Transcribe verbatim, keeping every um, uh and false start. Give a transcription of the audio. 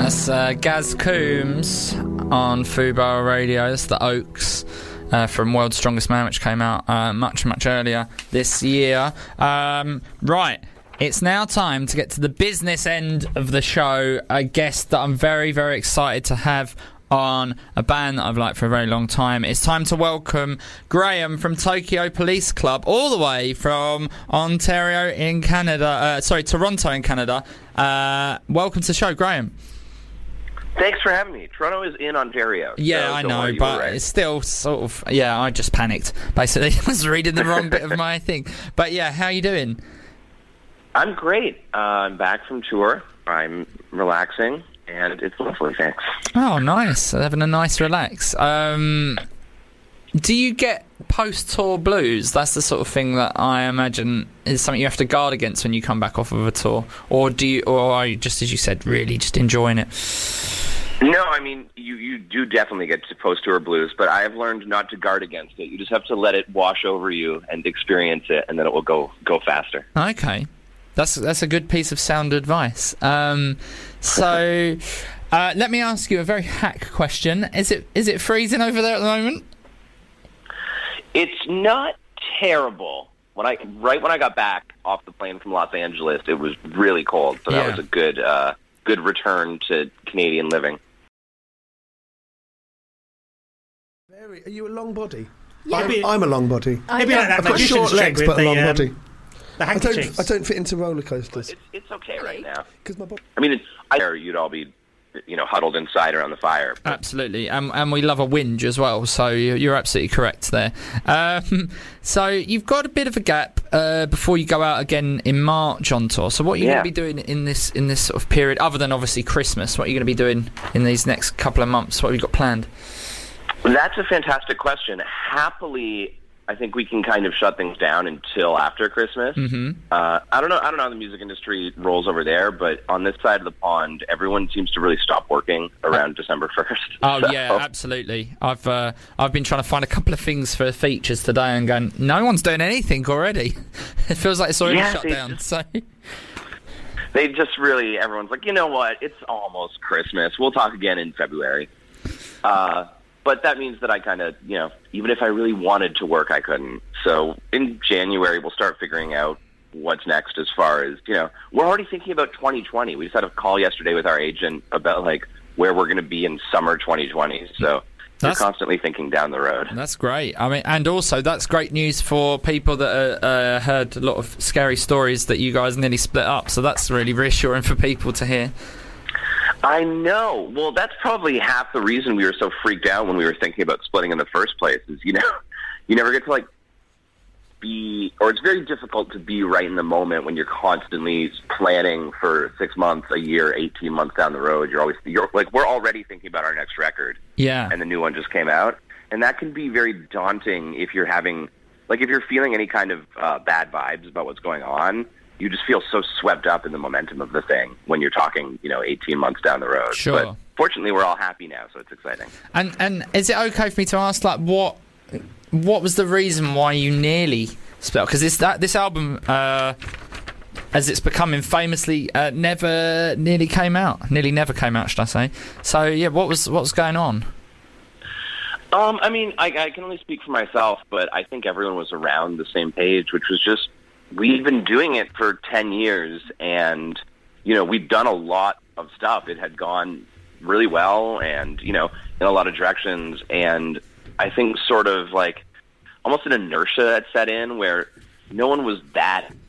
That's uh, Gaz Coombs on Fubar Radio. That's the Oaks uh, from World's Strongest Man, which came out uh, much, much earlier this year. Um, right, it's now time to get to the business end of the show. A guest that I'm very, very excited to have on, a band that I've liked for a very long time. It's time to welcome Graham from Tokyo Police Club, all the way from Ontario in Canada. Uh, sorry, Toronto in Canada. Uh, welcome to the show, Graham. Thanks for having me. Toronto is in Ontario. Yeah, so I don't know, worry, but right. it's still sort of... Yeah, I just panicked. Basically, I was reading the wrong bit of my thing. But yeah, how are you doing? I'm great. Uh, I'm back from tour. I'm relaxing, and it's lovely, thanks. Oh, nice. Having a nice relax. Um, do you get post-tour blues? That's the sort of thing that I imagine is something you have to guard against when you come back off of a tour. Or do you, or are you, just as you said, really just enjoying it? No, I mean, you, you do definitely get to post-tour blues, but I have learned not to guard against it. You just have to let it wash over you and experience it, and then it will go go faster. Okay. That's that's a good piece of sound advice. Um, so, uh, let me ask you a very hack question. Is it is it freezing over there at the moment? It's not terrible. When I right when I got back off the plane from Los Angeles, it was really cold. So that Yeah. was a good uh, good return to Canadian living. Mary, are you a long body? Yeah. I'm, Maybe- I'm a long body. Maybe like that I've got magician's short trick legs with but a the, long um, body. The I don't, handkerchiefs. I don't fit into roller coasters. It's, it's okay right now. Because my body... I mean, I you'd all be, you know, huddled inside around the fire. But Absolutely, and, and we love a whinge as well, so you're, you're absolutely correct there. Um, so you've got a bit of a gap uh, before you go out again in March on tour. So what are you Yeah. going to be doing in this in this sort of period, other than obviously Christmas? What are you going to be doing in these next couple of months? What have you got planned? That's a fantastic question. Happily, I think we can kind of shut things down until after Christmas. Mm-hmm. Uh, I don't know. I don't know how the music industry rolls over there, but on this side of the pond, everyone seems to really stop working around December first. Oh So- yeah, absolutely. I've uh, I've been trying to find a couple of things for features today and going, no one's doing anything already. It feels like it's already Yeah, shut they down. just- So They just really, everyone's like, you know what? It's almost Christmas. We'll talk again in February. Uh, but that means that I kind of, you know, even if I really wanted to work, I couldn't. So in January, we'll start figuring out what's next as far as, you know, we're already thinking about twenty twenty. We just had a call yesterday with our agent about, like, where we're going to be in summer twenty twenty. So we're That's- constantly thinking down the road. that's great. I mean, and also that's great news for people that uh, uh, heard a lot of scary stories that you guys nearly split up. So that's really reassuring for people to hear. I know. Well, that's probably half the reason we were so freaked out when we were thinking about splitting in the first place is, you know, you never get to, like, be, or it's very difficult to be right in the moment when you're constantly planning for six months, a year, eighteen months down the road. You're always, you're like, we're already thinking about our next record. Yeah. And the new one just came out. And that can be very daunting if you're having, like, if you're feeling any kind of uh, bad vibes about what's going on. You just feel so swept up in the momentum of the thing when you're talking, you know, eighteen months down the road. Sure. But fortunately, we're all happy now, so it's exciting. And and is it okay for me to ask, like, what what was the reason why you nearly split up? Because this that this album, uh, as it's becoming famously, uh, never nearly came out. Nearly never came out, should I say? So yeah, what was what was going on? Um, I mean, I, I can only speak for myself, but I think everyone was around the same page, which was just, we've been doing it for ten years, and, you know, we'd done a lot of stuff. It had gone really well and, you know, in a lot of directions, and I think sort of like almost an inertia had set in where no one was that